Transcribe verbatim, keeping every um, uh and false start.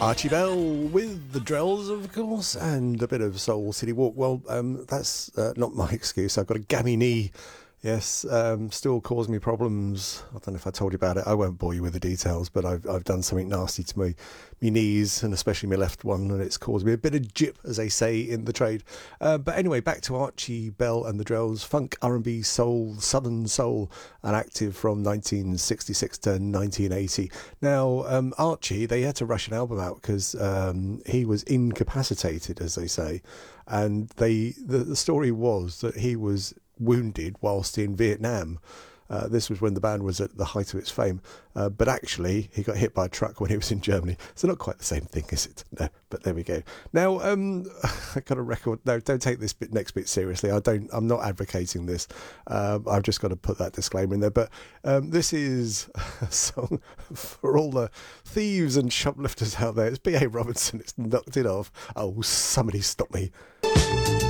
Archie Bell with the Drells, of course, and a bit of Soul City Walk. Well, um, that's uh, not my excuse. I've got a gammy knee. Yes, um, still cause me problems. I don't know if I told you about it. I won't bore you with the details, but I've I've done something nasty to my, my knees, and especially my left one, and it's caused me a bit of jip, as they say in the trade. Uh, but anyway, back to Archie Bell and the Drells. Funk, R and B, soul, southern soul, and active from nineteen sixty-six to nineteen eighty. Now, um, Archie, they had to rush an album out because um, he was incapacitated, as they say, and they the, the story was that he was wounded whilst in Vietnam. Uh, this was when the band was at the height of its fame, uh, but actually he got hit by a truck when he was in Germany, so not quite the same thing, is it? No, but there we go. Now, um, I got a record. No, don't take this bit next bit seriously. I don't. I'm not advocating this. Um, I've just got to put that disclaimer in there. But um, this is a song for all the thieves and shoplifters out there. It's B A Robinson. It's Knocked It Off. Oh, somebody stop me.